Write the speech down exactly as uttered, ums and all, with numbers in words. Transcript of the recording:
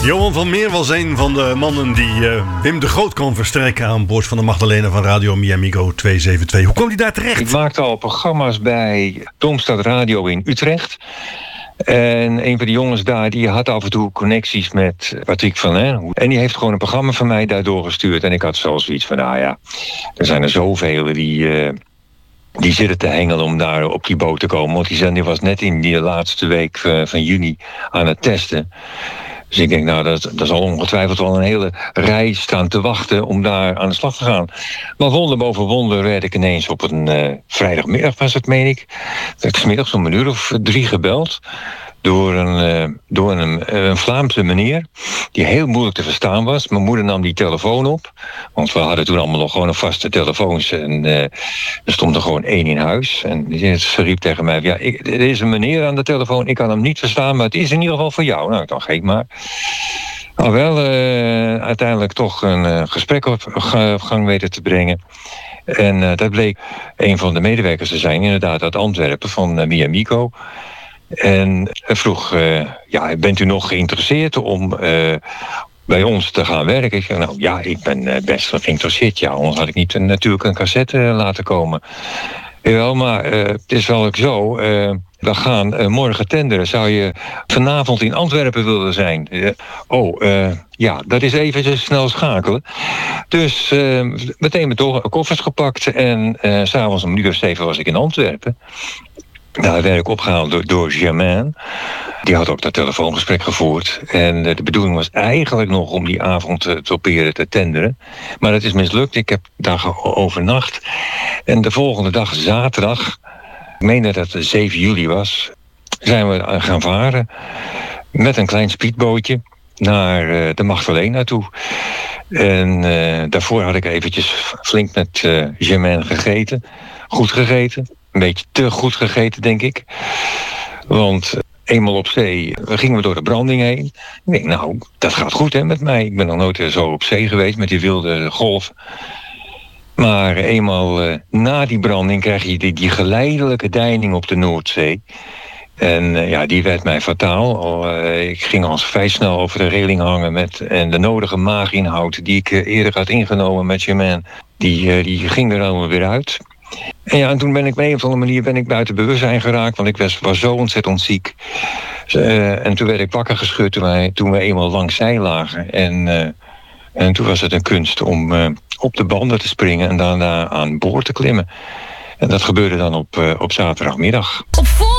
Johan van Meer was een van de mannen die uh, Wim de Groot kon verstrekken aan boord van de Magdalena van Radio Miamigo tweehonderdzevenentwintig. Hoe kwam hij daar terecht? Ik maakte al programma's bij Domstad Radio in Utrecht. En een van de jongens daar, die had af en toe connecties met Patrick van Lijn. En die heeft gewoon een programma van mij daardoor gestuurd. En ik had zo zoiets van, nou ja, er zijn er zoveel die... Uh, Die zitten te hengelen om daar op die boot te komen. Want die zender was net in die laatste week van juni aan het testen. Dus ik denk, nou, dat, dat zal ongetwijfeld wel een hele rij staan te wachten om daar aan de slag te gaan. Maar wonder boven wonder werd ik ineens op een uh, vrijdagmiddag, was het, meen ik. Werd ik 's middags om een uur of drie gebeld. Door een, uh, door een, een Vlaamse meneer, die heel moeilijk te verstaan was. Mijn moeder nam die telefoon op, want we hadden toen allemaal nog gewoon een vaste telefoons. En uh, er stond er gewoon één in huis. En ze riep tegen mij, ja, ik, er is een meneer aan de telefoon, ik kan hem niet verstaan, maar het is in ieder geval voor jou. Nou, ik dacht, geef maar. Nou wel, uh, uiteindelijk toch een uh, gesprek op gang weten te brengen. En uh, dat bleek een van de medewerkers te zijn, inderdaad uit Antwerpen, van uh, Miamigo. En vroeg, uh, ja, bent u nog geïnteresseerd om uh, bij ons te gaan werken? Ik zei, nou ja, ik ben uh, best wel geïnteresseerd. Ja, anders had ik niet uh, natuurlijk een cassette uh, laten komen. Jawel, maar uh, het is wel ook zo. Uh, we gaan uh, morgen tenderen. Zou je vanavond in Antwerpen willen zijn? Uh, oh, uh, ja, dat is even snel schakelen. Dus uh, meteen mijn koffers gepakt. En uh, 's avonds om een uur of zeven was ik in Antwerpen. Daar werd ik opgehaald door, door Germain. Die had ook dat telefoongesprek gevoerd. En de bedoeling was eigenlijk nog om die avond te proberen te tenderen. Maar dat is mislukt. Ik heb daar overnacht. En de volgende dag, zaterdag, ik meen dat het zeven juli was, zijn we gaan varen met een klein speedbootje naar de Magdalena toe. En uh, daarvoor had ik eventjes flink met uh, Germain gegeten. Goed gegeten. Een beetje te goed gegeten, denk ik. Want eenmaal op zee gingen we door de branding heen. Ik denk, nou, dat gaat goed hè, met mij. Ik ben nog nooit zo op zee geweest met die wilde golf. Maar eenmaal uh, na die branding krijg je die, die geleidelijke deining op de Noordzee. En uh, ja, die werd mij fataal. Al, uh, ik ging al vrij snel over de reling hangen met en de nodige maaginhoud die ik uh, eerder had ingenomen met Germain, die, uh, die ging er allemaal weer uit. En ja, en toen ben ik op een of andere manier ben ik buiten bewustzijn geraakt, want ik was, was zo ontzettend ziek. Uh, en toen werd ik wakker geschud toen, wij, toen we eenmaal langs zee lagen. En, uh, en toen was het een kunst om uh, op de banden te springen en daarna aan boord te klimmen. En dat gebeurde dan op, uh, op zaterdagmiddag.